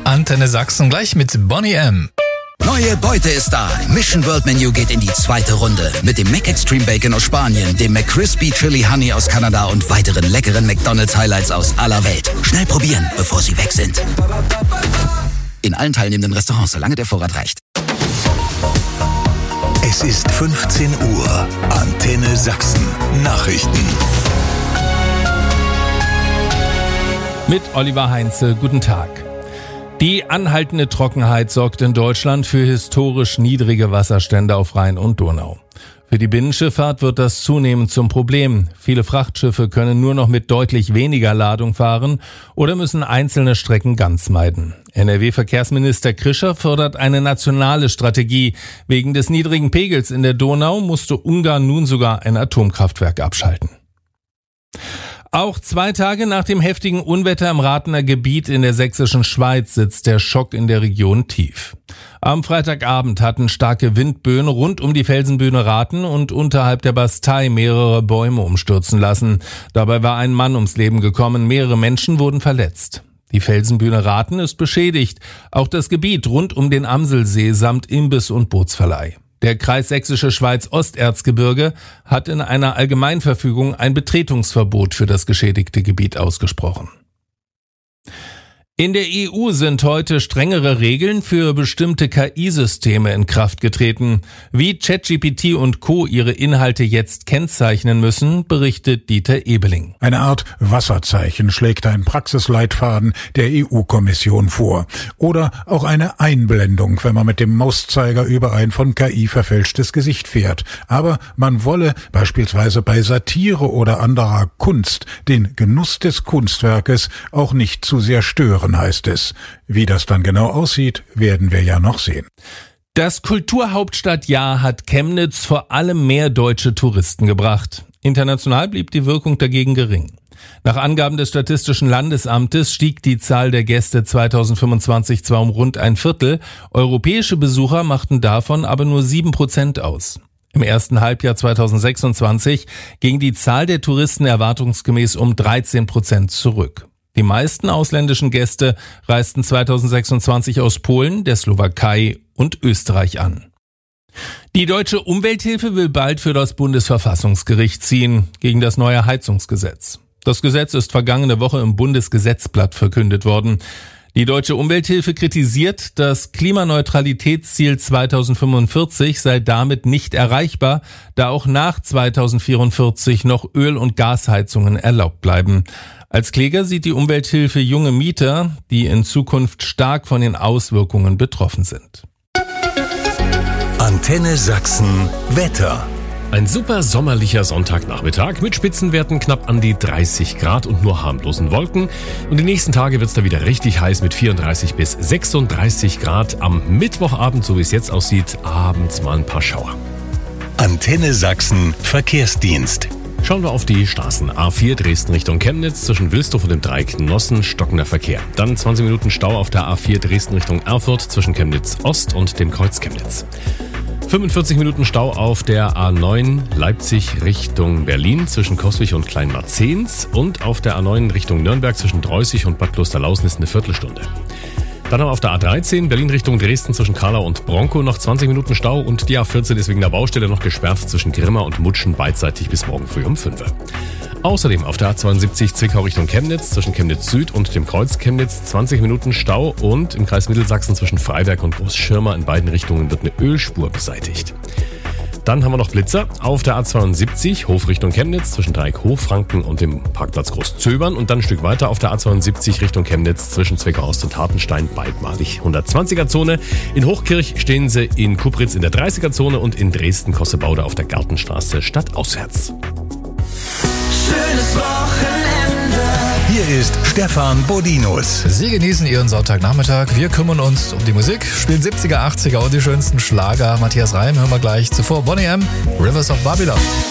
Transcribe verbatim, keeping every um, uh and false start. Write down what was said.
Antenne Sachsen gleich mit Bonnie M. Neue Beute ist da. Mission World Menu geht in die zweite Runde. Mit dem Mac Extreme Bacon aus Spanien, dem McCrispy Chili Honey aus Kanada und weiteren leckeren McDonald's Highlights aus aller Welt. Schnell probieren, bevor sie weg sind. In allen teilnehmenden Restaurants, solange der Vorrat reicht. Es ist fünfzehn Uhr. Antenne Sachsen. Nachrichten. Mit Oliver Heinze, guten Tag. Die anhaltende Trockenheit sorgt in Deutschland für historisch niedrige Wasserstände auf Rhein und Donau. Für die Binnenschifffahrt wird das zunehmend zum Problem. Viele Frachtschiffe können nur noch mit deutlich weniger Ladung fahren oder müssen einzelne Strecken ganz meiden. N R W-Verkehrsminister Krischer fordert eine nationale Strategie. Wegen des niedrigen Pegels in der Donau musste Ungarn nun sogar ein Atomkraftwerk abschalten. Auch zwei Tage nach dem heftigen Unwetter im Rathener Gebiet in der sächsischen Schweiz sitzt der Schock in der Region tief. Am Freitagabend hatten starke Windböen rund um die Felsenbühne Rathen und unterhalb der Bastei mehrere Bäume umstürzen lassen. Dabei war ein Mann ums Leben gekommen, mehrere Menschen wurden verletzt. Die Felsenbühne Rathen ist beschädigt, auch das Gebiet rund um den Amselsee samt Imbiss- und Bootsverleih. Der Kreis Sächsische Schweiz-Osterzgebirge hat in einer Allgemeinverfügung ein Betretungsverbot für das geschädigte Gebiet ausgesprochen. In der E U sind heute strengere Regeln für bestimmte K I-Systeme in Kraft getreten. Wie ChatGPT und Co. ihre Inhalte jetzt kennzeichnen müssen, berichtet Dieter Ebeling. Eine Art Wasserzeichen schlägt ein Praxisleitfaden der E U-Kommission vor. Oder auch eine Einblendung, wenn man mit dem Mauszeiger über ein von K I verfälschtes Gesicht fährt. Aber man wolle beispielsweise bei Satire oder anderer Kunst den Genuss des Kunstwerkes auch nicht zu sehr stören, heißt es. Wie das dann genau aussieht, werden wir ja noch sehen. Das Kulturhauptstadtjahr hat Chemnitz vor allem mehr deutsche Touristen gebracht. International blieb die Wirkung dagegen gering. Nach Angaben des Statistischen Landesamtes stieg die Zahl der Gäste zweitausendfünfundzwanzig zwar um rund ein Viertel, europäische Besucher machten davon aber nur sieben Prozent aus. Im ersten Halbjahr zweitausendsechsundzwanzig ging die Zahl der Touristen erwartungsgemäß um dreizehn Prozent zurück. Die meisten ausländischen Gäste reisten zweitausendsechsundzwanzig aus Polen, der Slowakei und Österreich an. Die Deutsche Umwelthilfe will bald für das Bundesverfassungsgericht ziehen gegen das neue Heizungsgesetz. Das Gesetz ist vergangene Woche im Bundesgesetzblatt verkündet worden. Die Deutsche Umwelthilfe kritisiert, das Klimaneutralitätsziel zweitausendfünfundvierzig sei damit nicht erreichbar, da auch nach zweitausendvierundvierzig noch Öl- und Gasheizungen erlaubt bleiben. Als Kläger sieht die Umwelthilfe junge Mieter, die in Zukunft stark von den Auswirkungen betroffen sind. Antenne Sachsen Wetter. Ein super sommerlicher Sonntagnachmittag mit Spitzenwerten knapp an die dreißig Grad und nur harmlosen Wolken. Und die nächsten Tage wird es da wieder richtig heiß mit vierunddreißig bis sechsunddreißig Grad. Am Mittwochabend, so wie es jetzt aussieht, abends mal ein paar Schauer. Antenne Sachsen Verkehrsdienst. Schauen wir auf die Straßen. A vier Dresden Richtung Chemnitz, zwischen Wilsdorf und dem Dreieck Nossen, stockender Verkehr. Dann zwanzig Minuten Stau auf der A vier Dresden Richtung Erfurt, zwischen Chemnitz Ost und dem Kreuz Chemnitz. fünfundvierzig Minuten Stau auf der A neun Leipzig Richtung Berlin, zwischen Coswig und Kleinmarzens. Und auf der A neun Richtung Nürnberg, zwischen Dreußig und Bad Klosterlausen ist eine Viertelstunde. Dann haben wir auf der A dreizehn Berlin Richtung Dresden zwischen Karlau und Bronkow noch zwanzig Minuten Stau und die A vierzehn ist wegen der Baustelle noch gesperrt zwischen Grimma und Mutschen beidseitig bis morgen früh um fünf Uhr. Außerdem auf der A zweiundsiebzig Zwickau Richtung Chemnitz zwischen Chemnitz Süd und dem Kreuz Chemnitz zwanzig Minuten Stau und im Kreis Mittelsachsen zwischen Freiberg und Großschirma in beiden Richtungen wird eine Ölspur beseitigt. Dann haben wir noch Blitzer auf der A zweiundsiebzig Hof Richtung Chemnitz zwischen Dreieck Hochfranken und dem Parkplatz Großzöbern und dann ein Stück weiter auf der A zweiundsiebzig Richtung Chemnitz zwischen Zwickau Ost und Hartenstein beidmalig hundertzwanziger Zone. In Hochkirch stehen sie in Kupritz in der dreißiger Zone und in Dresden-Kossebaude auf der Gartenstraße stadtauswärts. Schönes Wochenende. Hier ist Stefan Bodinus. Sie genießen Ihren Sonntagnachmittag. Wir kümmern uns um die Musik, spielen siebziger, achtziger und die schönsten Schlager. Matthias Reim hören wir gleich. Zuvor Bonnie M, Rivers of Babylon.